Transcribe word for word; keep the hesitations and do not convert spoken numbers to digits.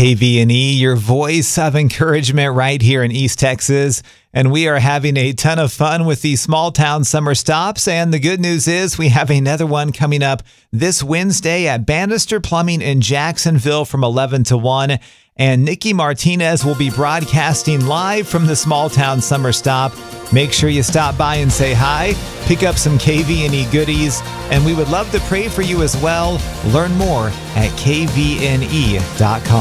K V N E, your voice of encouragement right here in East Texas. And we are having a ton of fun with these small town summer stops. And the good news is we have another one coming up this Wednesday at Bannister Plumbing in Jacksonville from eleven to one. And Nikki Martinez will be broadcasting live from the small town summer stop. Make sure you stop by and say hi, pick up some K V N E goodies, and we would love to pray for you as well. Learn more at K V N E dot com.